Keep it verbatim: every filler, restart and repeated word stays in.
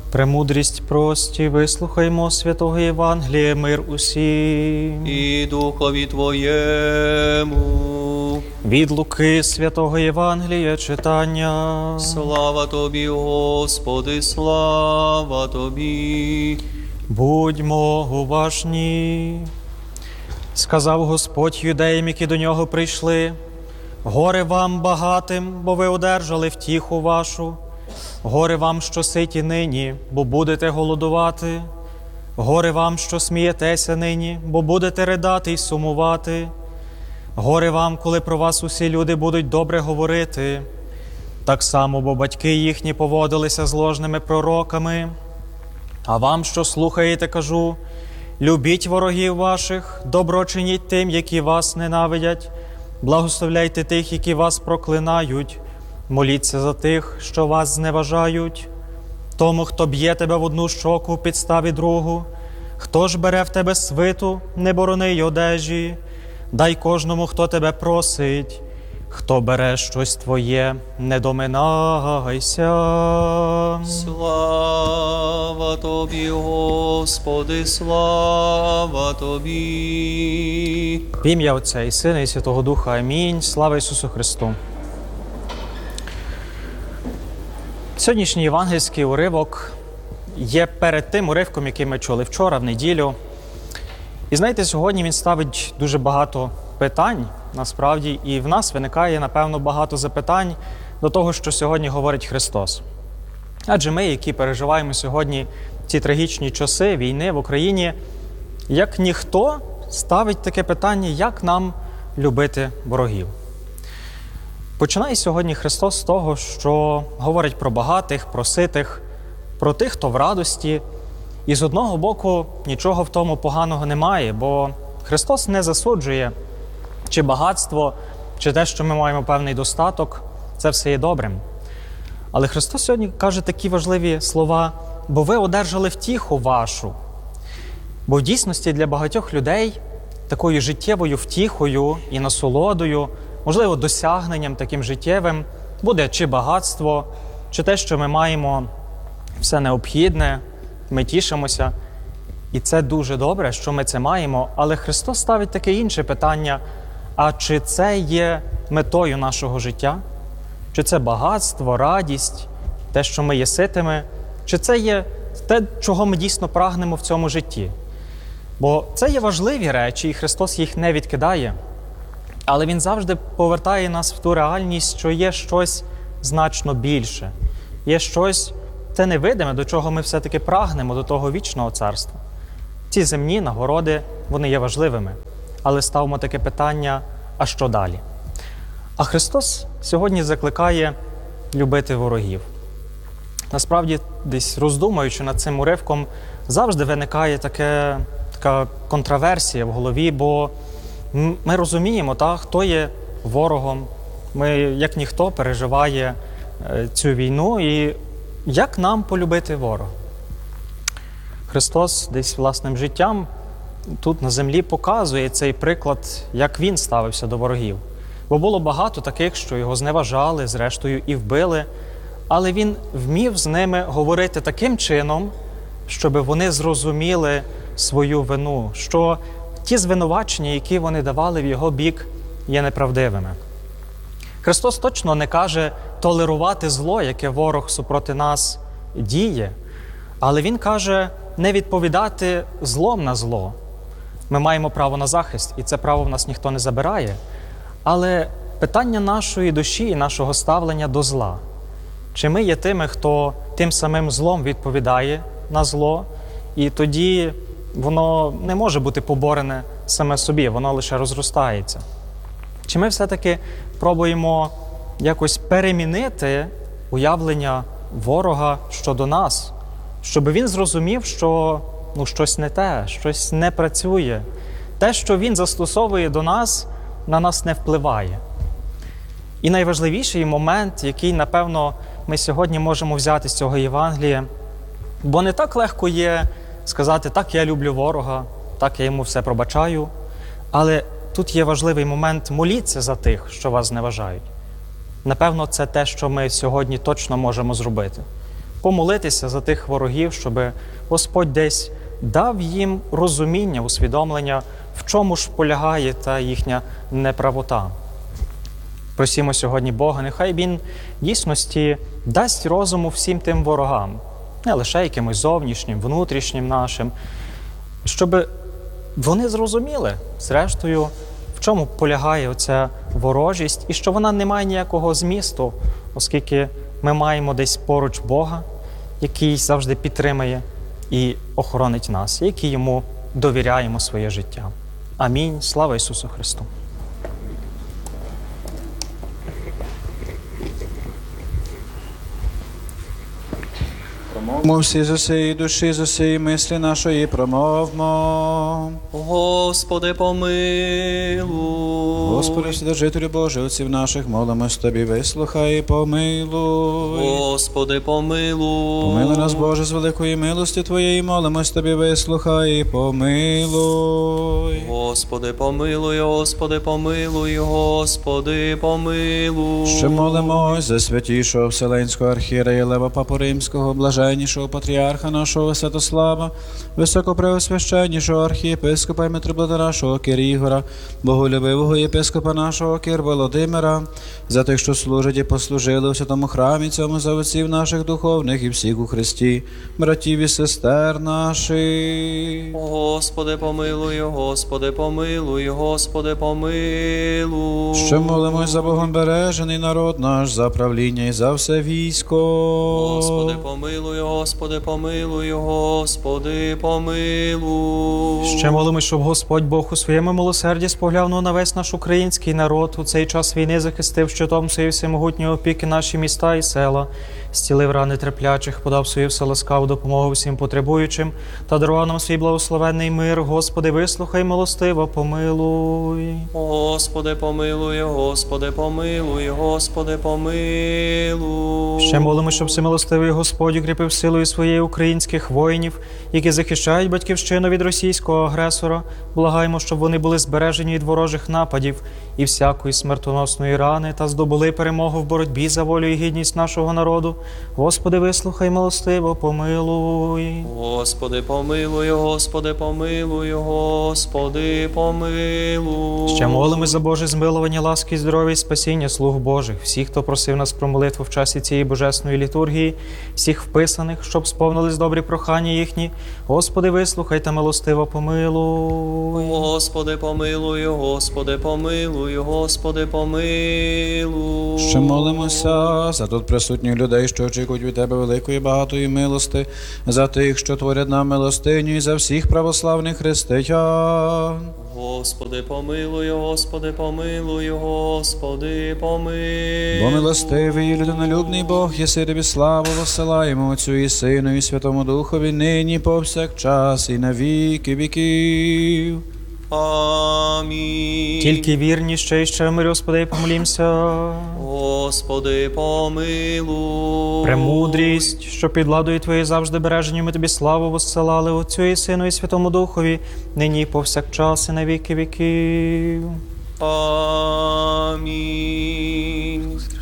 Премудрість прості, вислухаймо святого Євангелія, мир усім. І духові Твоєму. Від Луки святого Євангелія читання. Слава Тобі, Господи, слава Тобі. Будьмо уважні. Сказав Господь юдеям, які до нього прийшли: горе вам, багатим, бо ви одержали втіху вашу. Горе вам, що ситі нині, бо будете голодувати. Горе вам, що смієтеся нині, бо будете ридати й сумувати. Горе вам, коли про вас усі люди будуть добре говорити. Так само, бо батьки їхні поводилися з ложними пророками. А вам, що слухаєте, кажу: любіть ворогів ваших, добро чиніть тим, які вас ненавидять, благословляйте тих, які вас проклинають, моліться за тих, що вас зневажають. Тому, хто б'є тебе в одну щоку, підставі другу, хто ж бере в тебе свиту, не борони й одежі, дай кожному, хто тебе просить. Хто бере щось твоє, не доминайся. Слава Тобі, Господи, слава Тобі. В ім'я Отця і Сина, і Святого Духа. Амінь. Слава Ісусу Христу. Сьогоднішній євангельський уривок є перед тим уривком, який ми чули вчора, в неділю. І знаєте, сьогодні він ставить дуже багато питань, насправді, і в нас виникає, напевно, багато запитань до того, що сьогодні говорить Христос. Адже ми, які переживаємо сьогодні ці трагічні часи війни в Україні, як ніхто ставить таке питання, як нам любити ворогів. Починає сьогодні Христос з того, що говорить про багатих, про ситих, про тих, хто в радості. І з одного боку нічого в тому поганого немає, бо Христос не засуджує, чи багатство, чи те, що ми маємо певний достаток, це все є добрим. Але Христос сьогодні каже такі важливі слова: бо ви одержали втіху вашу. Бо в дійсності для багатьох людей такою життєвою втіхою і насолодою, можливо, досягненням таким життєвим буде чи багатство, чи те, що ми маємо все необхідне, ми тішимося. І це дуже добре, що ми це маємо, але Христос ставить таке інше питання: а чи це є метою нашого життя? Чи це багатство, радість, те, що ми є ситими? Чи це є те, чого ми дійсно прагнемо в цьому житті? Бо це є важливі речі, і Христос їх не відкидає. Але Він завжди повертає нас в ту реальність, що є щось значно більше. Є щось те невидиме, до чого ми все-таки прагнемо, до того вічного царства. Ці земні нагороди, вони є важливими. Але ставимо таке питання: а що далі? А Христос сьогодні закликає любити ворогів. Насправді, десь роздумуючи над цим уривком, завжди виникає таке, така контраверсія в голові, бо ми розуміємо, та, хто є ворогом. Ми, як ніхто, переживає цю війну. І як нам полюбити ворога? Христос десь власним життям тут на землі показує цей приклад, як Він ставився до ворогів. Бо було багато таких, що його зневажали, зрештою і вбили, але Він вмів з ними говорити таким чином, щоб вони зрозуміли свою вину, що ті звинувачення, які вони давали в його бік, є неправдивими. Христос точно не каже толерувати зло, яке ворог супроти нас діє, але Він каже не відповідати злом на зло. Ми маємо право на захист, і це право в нас ніхто не забирає. Але питання нашої душі і нашого ставлення до зла. Чи ми є тими, хто тим самим злом відповідає на зло, і тоді воно не може бути поборене саме собі, воно лише розростається? Чи ми все-таки пробуємо якось перемінити уявлення ворога щодо нас, щоб він зрозумів, що ну, щось не те, щось не працює. Те, що він застосовує до нас, на нас не впливає. І найважливіший момент, який, напевно, ми сьогодні можемо взяти з цього Євангелія, бо не так легко є сказати: так, я люблю ворога, так, я йому все пробачаю, але тут є важливий момент: моліться за тих, що вас зневажають. Напевно, це те, що ми сьогодні точно можемо зробити. помолитися за тих ворогів, щоб Господь десь дав їм розуміння, усвідомлення, в чому ж полягає та їхня неправота. Просімо сьогодні Бога, нехай Він в дійсності дасть розуму всім тим ворогам, не лише якимось зовнішнім, внутрішнім нашим, щоб вони зрозуміли, зрештою, в чому полягає оця ворожість і що вона не має ніякого змісту, оскільки ми маємо десь поруч Бога, який завжди підтримує і охоронить нас, який йому довіряємо своє життя. Амінь. Слава Ісусу Христу! Промовмо всі з усієї душі, з усієї мислі нашої промовмо. Господи, помилуй. Господи, Вседержителю Божий, отців наших, молимось Тобі, вислухай і помилуй. Господи, помилуй. Помилуй нас, Боже, з великої милості Твоєї, молимось Тобі, вислухай і помилуй. Господи, помилуй, Господи, помилуй, Господи, помилуй. Ще молимось за святішого Вселенського архієрея Лева Папу Римського, блаженнішого патріарха нашого Святослава, високопреосвященнішого архієпископа і митрополита нашого Кир Ігора, боголюбивого єпископа нашого Кир Володимира, за тих, що служать і послужили у святому храмі цьому, за отців наших духовних і всіх у Христі, братів і сестер наших. Господи, помилуй, Господи, помилуй, Господи, помилуй. Ще молимось за Богом бережений народ наш, за правління і за все військо. Господи, помилуй, Господи, помилуй, Господи, помилуй. Ще молимо, щоб Господь Бог у своєму милосерді споглянув на весь наш український народ, у цей час війни захистив щитом своєї всемогутньої опіки наші міста і села, зцілив рани терплячих, подав свою вселаскаву допомогу всім потребуючим та дарував нам свій благословенний мир. Господи, вислухай милостиво, помилуй. Господи, помилуй, Господи, помилуй, Господи, помилуй. Ще молимо, щоб всемилостивий Господь укріпив силою своєї українських воїнів, які захищають батьківщину від російського агресора. Благаємо, щоб вони були збережені від ворожих нападів і всякої смертоносної рани та здобули перемогу в боротьбі за волю і гідність нашого народу. Господи, вислухай милостиво, помилуй. Господи, помилуй, Господи, помилуй, Господи, помилуй. Ще молимось за Боже змилування, ласки, здоров'я і спасіння слуг Божих, всіх, хто просив нас про молитву в часі цієї божесної літургії, всіх вписаних, щоб сповнились добрі прохання їхні. Господи, вислухай та милостиво помилуй. Господи, помилуй, Господи, помилуй, Господи, помилуй. Ще молимося за тут присутніх людей, що очікують від Тебе великої багатої милости, за тих, що творять нам милостиню, і за всіх православних християн. Господи, помилуй, Господи, помилуй, Господи, помилуй. Бо милостивий і людинолюбний Бог, єси Тобі славу воссилаємо Отцю і Сину і Святому Духові, нині повсякчас і на віки віків. Амінь. Тільки вірні ще і ще в мирі, Господи, помолімся. Господи, помилуй. Премудрість, що під ладою Твоєю завжди береженню ми Тобі славу воссилали Отцю і Сину і Святому Духові, нині і повсякчас і на віки віків. Амінь.